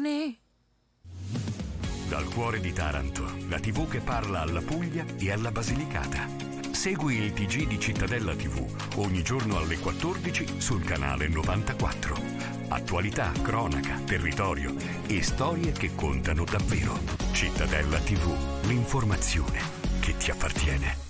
giorni. Dal cuore di Taranto, la TV che parla alla Puglia e alla Basilicata. Segui il TG di Cittadella TV ogni giorno alle 14 sul canale 94. Attualità, cronaca, territorio e storie che contano davvero. Cittadella TV, l'informazione che ti appartiene.